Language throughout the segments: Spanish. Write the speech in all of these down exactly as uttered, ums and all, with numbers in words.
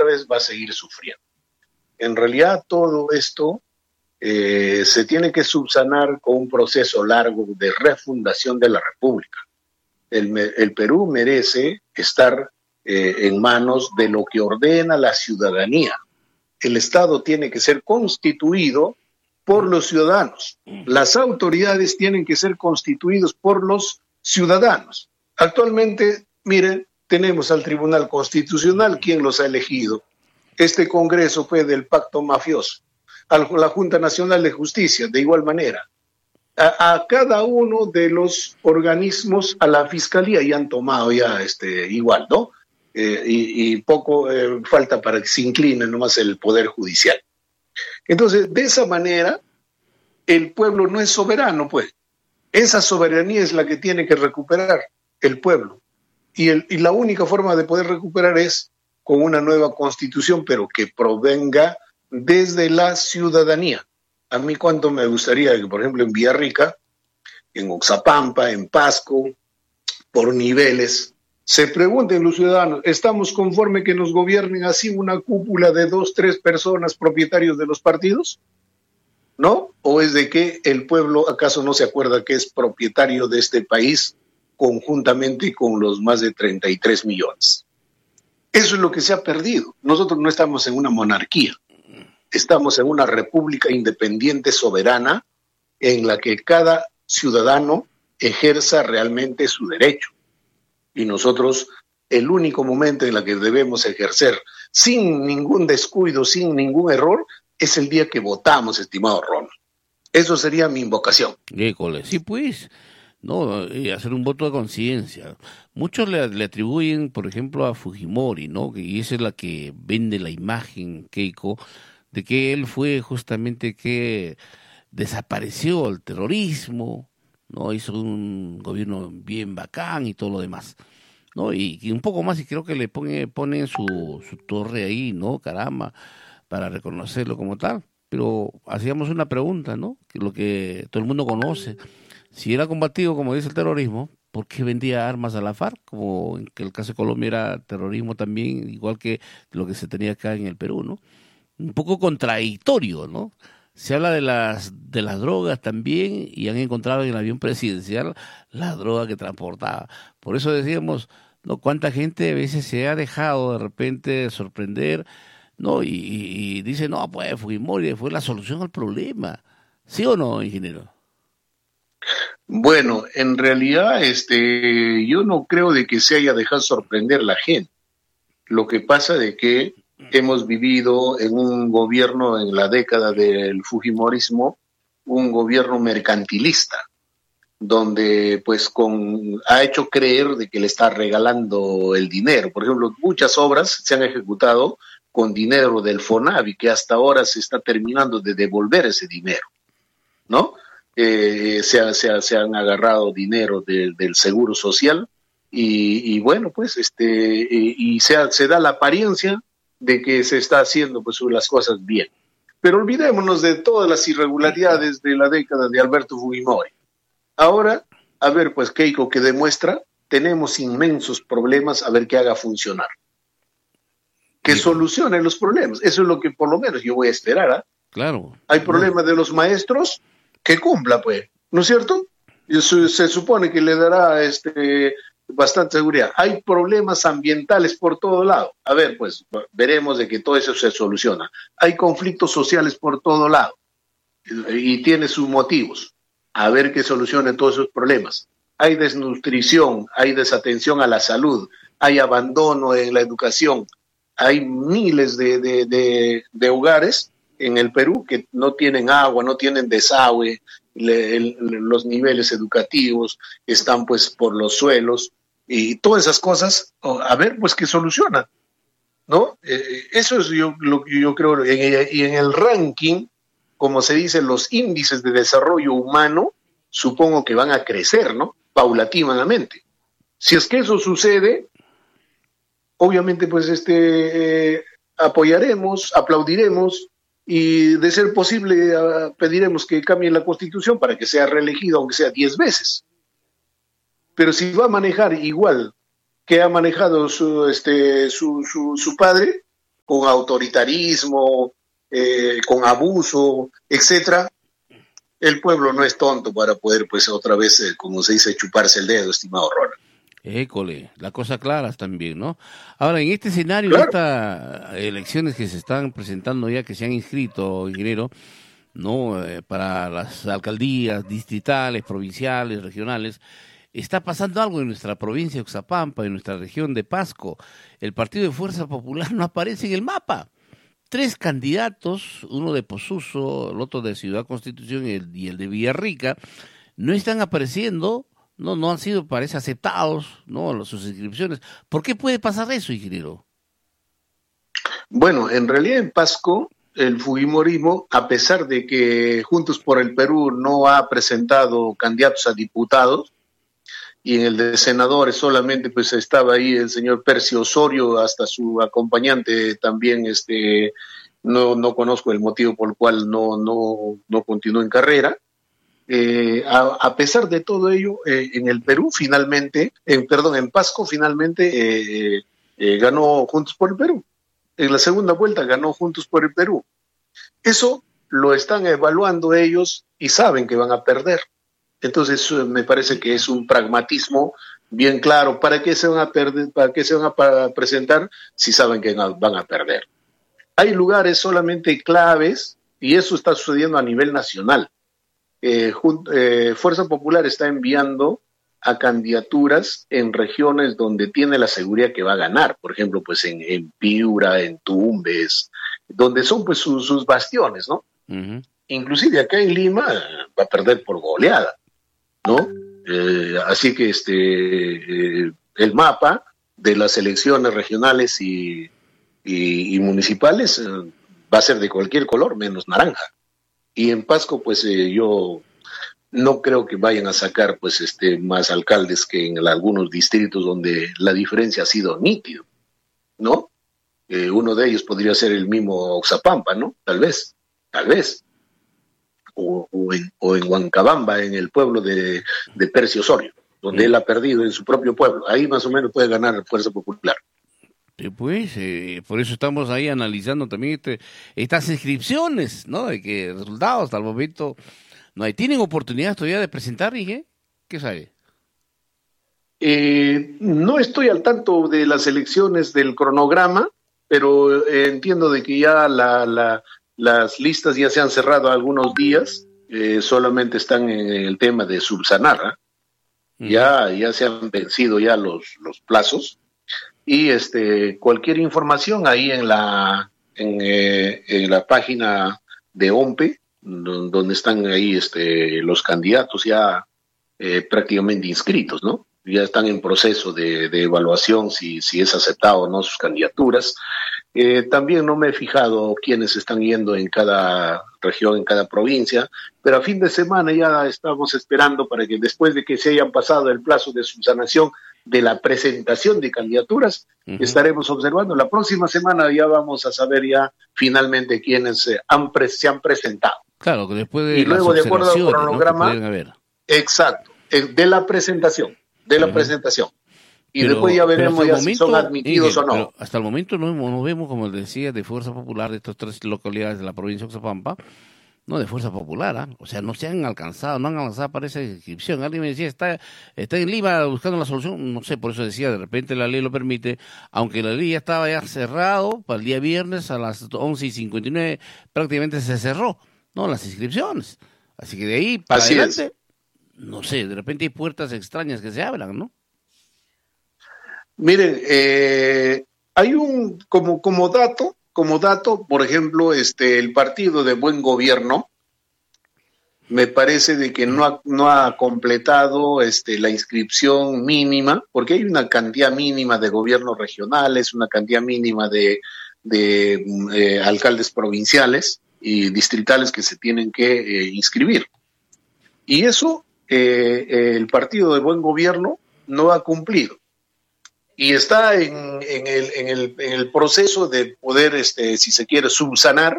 otra vez va a seguir sufriendo. En realidad todo esto eh, se tiene que subsanar con un proceso largo de refundación de la República. El, el Perú merece estar eh, en manos de lo que ordena la ciudadanía. El Estado tiene que ser constituido por los ciudadanos. Las autoridades tienen que ser constituidos por los ciudadanos. Actualmente, miren, tenemos al Tribunal Constitucional, ¿quién los ha elegido? Este Congreso fue del pacto mafioso. A la Junta Nacional de Justicia, de igual manera. A, a cada uno de los organismos, a la Fiscalía, ya han tomado ya este, igual, ¿no? Eh, y, y poco eh, falta para que se incline nomás el Poder Judicial. Entonces, de esa manera, el pueblo no es soberano, pues. Esa soberanía es la que tiene que recuperar el pueblo. Y, el, y la única forma de poder recuperar es con una nueva constitución, pero que provenga desde la ciudadanía. A mí cuánto me gustaría que, por ejemplo, en Villarrica, en Oxapampa, en Pasco, por niveles, se pregunten los ciudadanos, ¿estamos conforme que nos gobiernen así una cúpula de dos, tres personas propietarios de los partidos? ¿No? ¿O es de que el pueblo acaso no se acuerda que es propietario de este país conjuntamente con los más de treinta y tres millones? Eso es lo que se ha perdido. Nosotros no estamos en una monarquía, estamos en una república independiente, soberana, en la que cada ciudadano ejerza realmente su derecho. Y nosotros, el único momento en el que debemos ejercer sin ningún descuido, sin ningún error, es el día que votamos, estimado Ronald. Eso sería mi invocación. École, sí, pues, no, eh, hacer un voto de conciencia. Muchos le, le atribuyen, por ejemplo, a Fujimori, ¿no? Y esa es la que vende la imagen, Keiko, de que él fue justamente que desapareció el terrorismo, ¿no? Hizo un gobierno bien bacán y todo lo demás, ¿no? Y, y un poco más, y creo que le pone, pone su, su torre ahí, ¿no? Caramba, para reconocerlo como tal. Pero hacíamos una pregunta, ¿no? Que lo que todo el mundo conoce. Si era combativo, como dice el terrorismo, ¿por qué vendía armas a la FARC? Como en que el caso de Colombia era terrorismo también, igual que lo que se tenía acá en el Perú, ¿no? Un poco contradictorio, ¿no? Se habla de las de las drogas también y han encontrado en el avión presidencial la droga que transportaba. Por eso decíamos, ¿no? Cuánta gente a veces se ha dejado de repente sorprender, ¿no? Y, y, y dice, no, pues Fujimori fue la solución al problema. ¿Sí o no, ingeniero? Bueno, en realidad este, yo no creo de que se haya dejado sorprender la gente. Lo que pasa de que hemos vivido en un gobierno en la década del fujimorismo, un gobierno mercantilista, donde pues con ha hecho creer de que le está regalando el dinero. Por ejemplo, muchas obras se han ejecutado con dinero del FONAVI, que hasta ahora se está terminando de devolver ese dinero, ¿no? Eh, se, ha, se, ha, se han agarrado dinero de, del Seguro Social y, y bueno, pues este y, y se, ha, se da la apariencia de que se está haciendo pues las cosas bien. Pero olvidémonos de todas las irregularidades de la década de Alberto Fujimori. Ahora, a ver, pues Keiko, que demuestra, tenemos inmensos problemas, a ver qué haga funcionar. Que solucione los problemas. Eso es lo que por lo menos yo voy a esperar. ¿eh? Claro. Hay problemas de los maestros, que cumpla, pues, ¿no es cierto? Y se, se supone que le dará este bastante seguridad. Hay problemas ambientales por todo lado. A ver, pues, veremos de que todo eso se soluciona. Hay conflictos sociales por todo lado y, y tiene sus motivos. A ver que solucione todos esos problemas. Hay desnutrición, hay desatención a la salud, hay abandono en la educación. Hay miles de, de, de, de hogares en el Perú que no tienen agua, no tienen desagüe, le, el, los niveles educativos están pues por los suelos y todas esas cosas, a ver pues que solucionan, ¿no? Eh, eso es yo, lo que yo creo, en, y en el ranking, como se dice, los índices de desarrollo humano, supongo que van a crecer, ¿no? Paulatinamente. Si es que eso sucede, obviamente pues este eh, apoyaremos, aplaudiremos y de ser posible uh, pediremos que cambie la Constitución para que sea reelegido aunque sea diez veces. Pero si va a manejar igual que ha manejado su este su su, su padre, con autoritarismo, eh, con abuso, etcétera, el pueblo no es tonto para poder, pues, otra vez, eh, como se dice, chuparse el dedo, estimado Ronald. École, las cosas claras también, ¿no? Ahora, en este escenario, Claro. en estas elecciones que se están presentando ya, que se han inscrito, ingeniero, ¿no? Eh, para las alcaldías distritales, provinciales, regionales, está pasando algo en nuestra provincia de Oxapampa, en nuestra región de Pasco. El Partido de Fuerza Popular no aparece en el mapa. Tres candidatos, uno de Posuso, el otro de Ciudad Constitución y el, y el de Villarrica, no están apareciendo. No, no han sido, parece, aceptados, ¿no? Sus inscripciones. ¿Por qué puede pasar eso, ingeniero? Bueno, en realidad en Pasco, el fujimorismo, a pesar de que Juntos por el Perú no ha presentado candidatos a diputados, y en el de senadores solamente pues estaba ahí el señor Percio Osorio, hasta su acompañante también, este, no, no conozco el motivo por el cual no, no, no continuó en carrera. Eh, a, a pesar de todo ello, eh, en el Perú finalmente, en, perdón, en Pasco finalmente eh, eh, ganó Juntos por el Perú. En la segunda vuelta ganó Juntos por el Perú. Eso lo están evaluando ellos y saben que van a perder. Entonces eh, me parece que es un pragmatismo bien claro. ¿Para qué se van a perder? ¿Para qué se van a presentar si saben que van a perder? Hay lugares solamente claves y eso está sucediendo a nivel nacional. Eh, eh, Fuerza Popular está enviando a candidaturas en regiones donde tiene la seguridad que va a ganar, por ejemplo, pues en, en Piura, en Tumbes, donde son pues sus, sus bastiones, ¿no? Uh-huh. Inclusive acá en Lima va a perder por goleada, ¿no? Eh, así que este eh, el mapa de las elecciones regionales y, y, y municipales eh, va a ser de cualquier color, menos naranja. Y en Pasco, pues eh, yo no creo que vayan a sacar pues este más alcaldes que en algunos distritos donde la diferencia ha sido nítida, ¿no? Eh, uno de ellos podría ser el mismo Oxapampa, ¿no? Tal vez, tal vez. O, o, en, o en Huancabamba, en el pueblo de, de Percio Osorio, donde sí. él ha perdido en su propio pueblo. Ahí más o menos puede ganar Fuerza Popular. Sí, pues, eh, por eso estamos ahí analizando también este, estas inscripciones, ¿no? De que resultados hasta el momento no hay. ¿Tienen oportunidad todavía de presentar, dije? ¿Qué sabe? Eh, no estoy al tanto de las elecciones del cronograma, pero eh, entiendo de que ya la, la, las listas ya se han cerrado algunos días, eh, solamente están en el tema de subsanar, ¿eh? uh-huh. ya, ya se han vencido ya los, los plazos. Y este cualquier información ahí en la en, eh, en la página de OMPE, donde están ahí este los candidatos ya eh, prácticamente inscritos, ¿no? Ya están en proceso de, de evaluación si, si es aceptado o no sus candidaturas. Eh, también no me he fijado quiénes están yendo en cada región, en cada provincia, pero a fin de semana ya estamos esperando para que después de que se hayan pasado el plazo de subsanación de la presentación de candidaturas, uh-huh. estaremos observando. La próxima semana ya vamos a saber ya finalmente quiénes eh, han pre- se han presentado. Claro, que después de y luego de acuerdo al cronograma, ¿no? exacto, eh, de la presentación, de la uh-huh. presentación. Y pero, después ya veremos ya momento, si son admitidos Ingrid, o no. Pero hasta el momento no, no vemos, como les decía, de Fuerza Popular de estas tres localidades de la provincia de Oxapampa, no de Fuerza Popular, ¿eh? O sea, no se han alcanzado, no han avanzado para esa inscripción. Alguien me decía, está, está en Lima buscando la solución, no sé, por eso decía, de repente la ley lo permite, aunque la ley ya estaba ya cerrado para el día viernes a las once y cincuenta y nueve, prácticamente se cerró, ¿no? Las inscripciones. Así que de ahí para Así adelante, es. no sé, de repente hay puertas extrañas que se abran, ¿no? Miren, eh, hay un, como, como dato, como dato, por ejemplo, este, el Partido de Buen Gobierno, me parece de que no ha, no ha completado este, la inscripción mínima, porque hay una cantidad mínima de gobiernos regionales, una cantidad mínima de, de eh, alcaldes provinciales y distritales que se tienen que eh, inscribir. Y eso eh, el Partido de Buen Gobierno no ha cumplido. Y está en, en, el, en, el, en el proceso de poder, este, si se quiere, subsanar.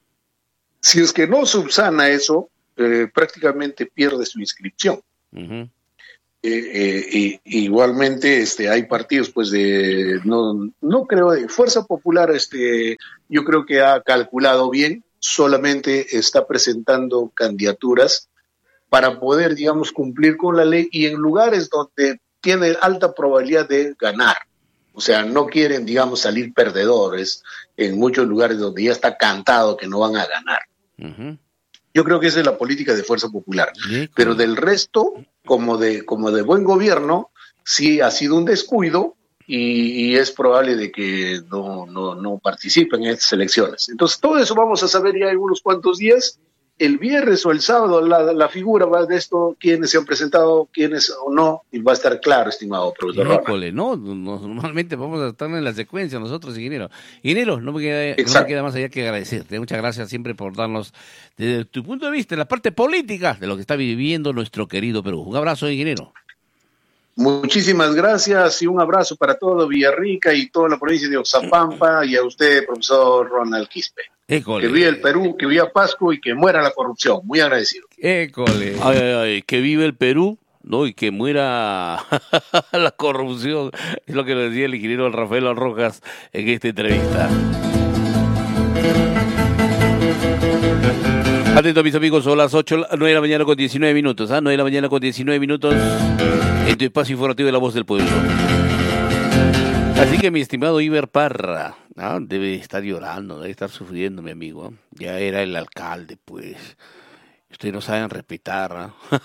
Si es que no subsana eso, eh, prácticamente pierde su inscripción. Uh-huh. Eh, eh, y, igualmente este hay partidos pues de no no creo de Fuerza Popular, este yo creo que ha calculado bien, solamente está presentando candidaturas para poder, digamos, cumplir con la ley y en lugares donde tiene alta probabilidad de ganar. O sea, no quieren, digamos, salir perdedores en muchos lugares donde ya está cantado que no van a ganar. Uh-huh. Yo creo que esa es la política de Fuerza Popular. Sí, pero del resto, como de, como de buen gobierno, sí ha sido un descuido y, y es probable de que no, no, no participen en estas elecciones. Entonces, todo eso vamos a saber ya en unos cuantos días. El viernes o el sábado la, la figura va de esto, quiénes se han presentado, quiénes o no, y va a estar claro, estimado profesor. Híjole, no, no, normalmente vamos a estar en la secuencia nosotros, ingeniero. Ingeniero, no me queda, no me queda más allá que agradecerte. Muchas gracias siempre por darnos, desde tu punto de vista, la parte política de lo que está viviendo nuestro querido Perú. Un abrazo, ingeniero. Muchísimas gracias y un abrazo para todo Villarrica y toda la provincia de Oxapampa y a usted, profesor Ronald Quispe. École. Que viva el Perú, que viva Pasco y que muera la corrupción. Muy agradecido. École. Ay, ay, ay, que vive el Perú, ¿no? Y que muera la corrupción. Es lo que le decía el ingeniero Rafael Rojas en esta entrevista. Atento, mis amigos, son las ocho, nueve de la mañana con diecinueve minutos, ¿ah? nueve de la mañana con diecinueve minutos en tu espacio informativo de La Voz del Pueblo. Así que mi estimado Iber Parra, ¿no? Debe estar llorando, debe estar sufriendo, mi amigo. Ya era el alcalde, pues. Ustedes no saben respetar, ¿no?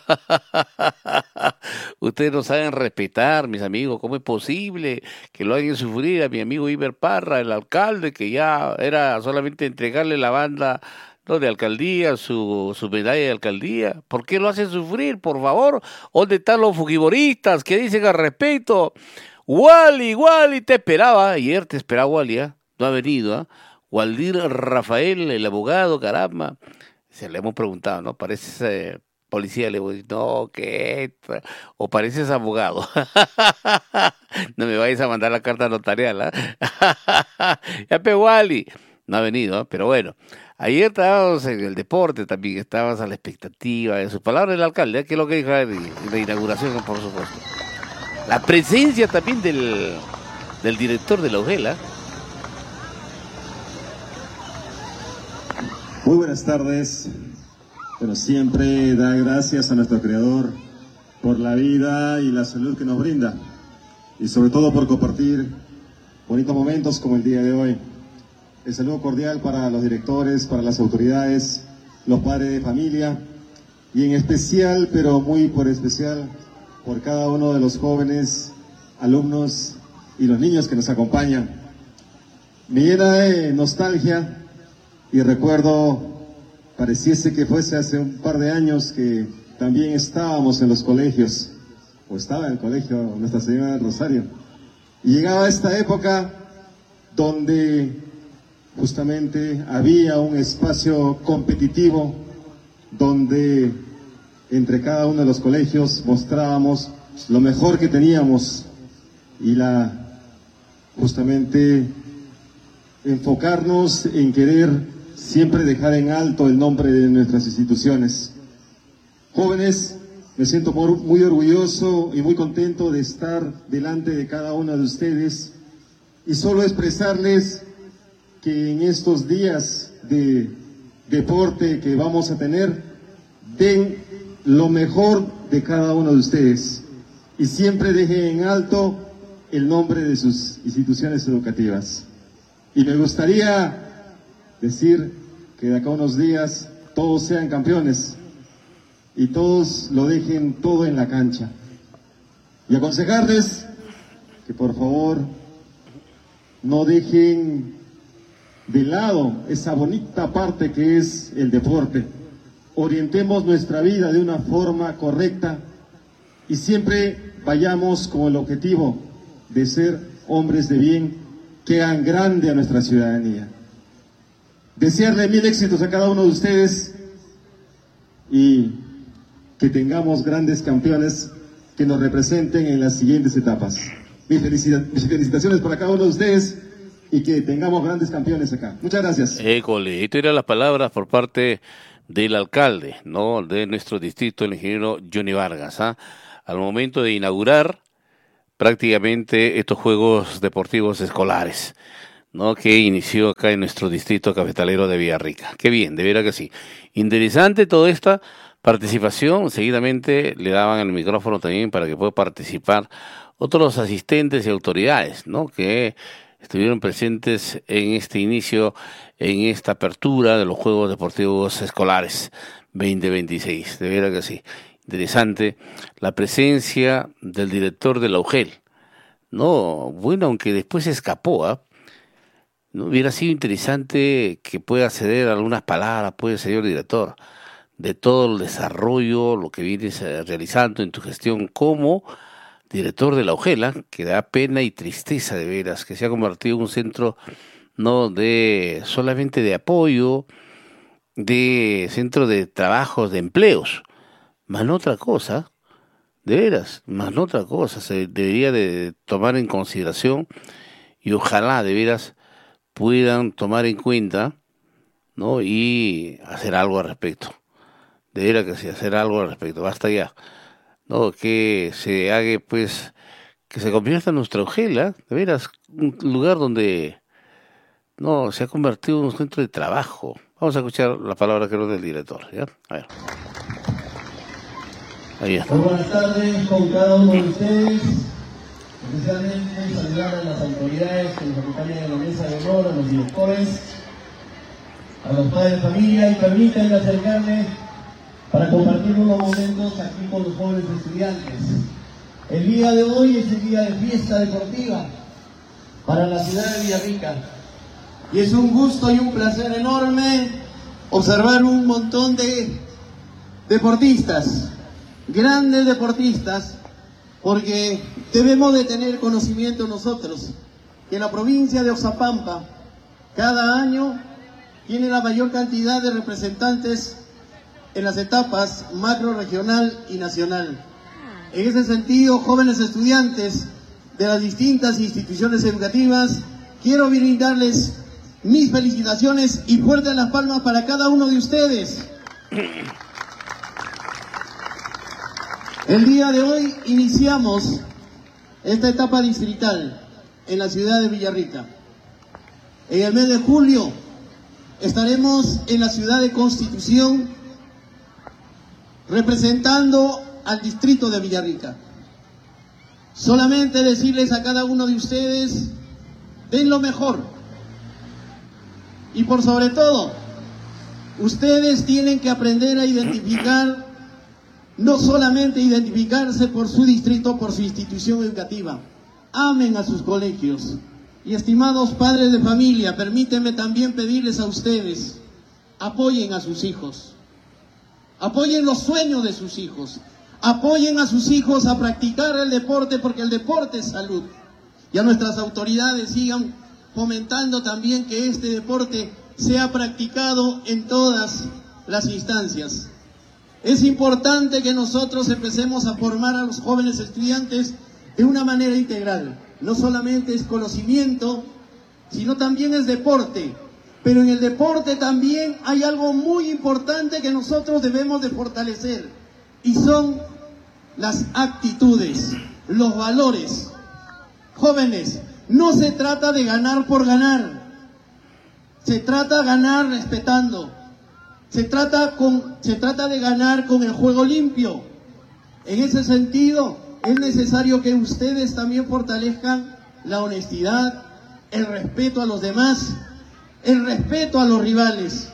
Ustedes no saben respetar, mis amigos. ¿Cómo es posible que lo hagan sufrir a mi amigo Iber Parra, el alcalde, que ya era solamente entregarle la banda, ¿no?, de alcaldía, su, su medalla de alcaldía? ¿Por qué lo hacen sufrir, por favor? ¿Dónde están los fujiboristas que dicen al respecto? Wally, Wally, te esperaba, ayer te esperaba Wally, ¿eh? No ha venido, ¿eh? Waldir Rafael, el abogado, caramba. Se le hemos preguntado, ¿no? Pareces eh, policía, le voy, no, ¿qué? O pareces abogado. No me vayas a mandar la carta notarial, ¿eh? Ya, pe, Wally. No ha venido, ¿eh? Pero bueno. Ayer estábamos en el deporte también, estábamos a la expectativa de sus palabras del alcalde, ¿eh? Que es lo que dijo en la inauguración, por supuesto. La presencia también del, del director de la U G E L. ¿eh? Muy buenas tardes. Pero siempre da gracias a nuestro Creador por la vida y la salud que nos brinda. Y sobre todo por compartir bonitos momentos como el día de hoy. El saludo cordial para los directores, para las autoridades, los padres de familia. Y en especial, pero muy por especial, por cada uno de los jóvenes, alumnos y los niños que nos acompañan. Me llena de nostalgia y recuerdo, pareciese que fuese hace un par de años que también estábamos en los colegios, o estaba en el colegio Nuestra Señora del Rosario, y llegaba esta época donde justamente había un espacio competitivo donde entre cada uno de los colegios mostrábamos lo mejor que teníamos y la justamente enfocarnos en querer siempre dejar en alto el nombre de nuestras instituciones. Jóvenes, me siento muy orgulloso y muy contento de estar delante de cada uno de ustedes y solo expresarles que en estos días de deporte que vamos a tener, den lo mejor de cada uno de ustedes y siempre dejen en alto el nombre de sus instituciones educativas. Y me gustaría decir que de acá a unos días todos sean campeones y todos lo dejen todo en la cancha. Y aconsejarles que por favor no dejen de lado esa bonita parte que es el deporte. Orientemos nuestra vida de una forma correcta y siempre vayamos con el objetivo de ser hombres de bien que hagan grande a nuestra ciudadanía. Desearle mil éxitos a cada uno de ustedes y que tengamos grandes campeones que nos representen en las siguientes etapas. Mis, felicita- mis felicitaciones para cada uno de ustedes y que tengamos grandes campeones acá. Muchas gracias. École, esto eran las palabras por parte del alcalde, ¿no?, de nuestro distrito, el ingeniero Johnny Vargas, ¿ah? al momento de inaugurar prácticamente estos Juegos Deportivos Escolares, ¿no? Que inició acá en nuestro distrito cafetalero de Villarrica. Qué bien, de veras que sí. Interesante toda esta participación. Seguidamente le daban el micrófono también para que pueda participar otros asistentes y autoridades, ¿no? Que estuvieron presentes en este inicio, en esta apertura de los Juegos Deportivos Escolares veinte veintiséis. De veras que sí. Interesante la presencia del director de la U G E L. No, bueno, aunque después se escapó, ¿ah? ¿eh? No hubiera sido interesante que pueda ceder algunas palabras, pues, señor director, de todo el desarrollo, lo que vienes realizando en tu gestión como director de la U G E L, ¿eh? Que da pena y tristeza de veras, que se ha convertido en un centro no de solamente de apoyo, de centro de trabajos, de empleos, más no otra cosa, de veras, más no otra cosa, se debería de tomar en consideración y ojalá de veras puedan tomar en cuenta, ¿no? Y hacer algo al respecto. De veras que sí, hacer algo al respecto, basta ya, ¿no? Que se haga, pues, que se convierta en nuestra U G E L, ¿eh? De veras, un lugar donde, no, se ha convertido en un centro de trabajo. Vamos a escuchar la palabra, creo, del director, ¿ya? A ver. Ahí está. Muy buenas tardes con cada uno de ustedes, especialmente saludar a las autoridades que nos acompañan en la mesa de honor, a los directores, a los padres de familia, y permítanme acercarme para compartir unos momentos aquí con los jóvenes estudiantes. El día de hoy es el día de fiesta deportiva para la ciudad de Villarrica y es un gusto y un placer enorme observar un montón de deportistas, grandes deportistas, porque debemos de tener conocimiento nosotros que la provincia de Oxapampa cada año tiene la mayor cantidad de representantes en las etapas macro, regional y nacional. En ese sentido, jóvenes estudiantes de las distintas instituciones educativas, quiero brindarles mis felicitaciones y fuertes las palmas para cada uno de ustedes. El día de hoy iniciamos esta etapa distrital en la ciudad de Villarrica. En el mes de julio estaremos en la ciudad de Constitución representando al distrito de Villarrica. Solamente decirles a cada uno de ustedes, den lo mejor. Y por sobre todo, ustedes tienen que aprender a identificar, no solamente identificarse por su distrito, por su institución educativa. Amen a sus colegios. Y estimados padres de familia, permítanme también pedirles a ustedes, apoyen a sus hijos. Apoyen los sueños de sus hijos. Apoyen a sus hijos a practicar el deporte, porque el deporte es salud. Y a nuestras autoridades sigan fomentando también que este deporte sea practicado en todas las instancias. Es importante que nosotros empecemos a formar a los jóvenes estudiantes de una manera integral. No solamente es conocimiento, sino también es deporte. Pero en el deporte también hay algo muy importante que nosotros debemos de fortalecer, y son las actitudes, los valores. Jóvenes, no se trata de ganar por ganar, se trata de ganar respetando, se trata, con, se trata de ganar con el juego limpio. En ese sentido, es necesario que ustedes también fortalezcan la honestidad, el respeto a los demás, el respeto a los rivales.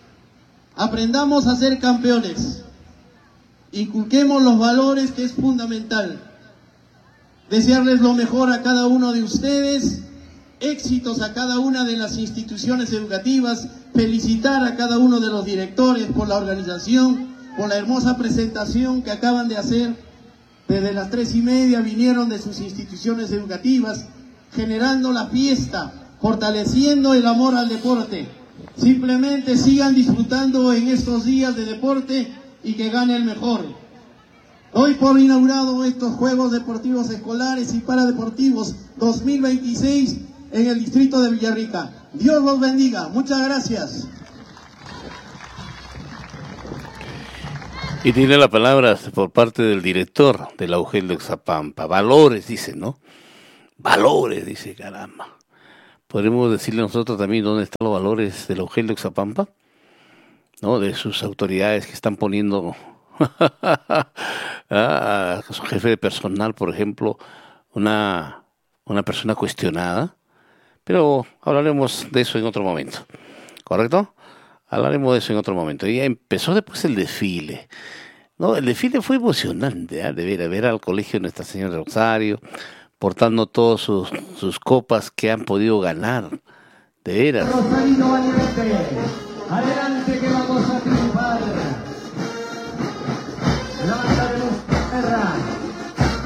Aprendamos a ser campeones, inculquemos los valores, que es fundamental. Desearles lo mejor a cada uno de ustedes, éxitos a cada una de las instituciones educativas, felicitar a cada uno de los directores por la organización, por la hermosa presentación que acaban de hacer. Desde las tres y media vinieron de sus instituciones educativas, generando la fiesta, fortaleciendo el amor al deporte. Simplemente sigan disfrutando en estos días de deporte y que gane el mejor. Hoy por inaugurado estos Juegos Deportivos Escolares y Paradeportivos dos mil veintiséis en el distrito de Villarrica. Dios los bendiga. Muchas gracias. Y tiene la palabra por parte del director del Augel de Oxapampa. Valores, dice, ¿no? Valores, dice, caramba. ¿Podremos decirle nosotros también dónde están los valores del Augel de Oxapampa? ¿No? De sus autoridades que están poniendo a su jefe de personal, por ejemplo, una, una persona cuestionada. Pero hablaremos de eso en otro momento. ¿Correcto? Hablaremos de eso en otro momento. Y ya empezó después el desfile. No, el desfile fue emocionante, ¿eh? De ver, ver al colegio Nuestra Señora de Rosario, portando todas sus, sus copas que han podido ganar. De veras. Rosarino valiente, adelante que vamos a triunfar.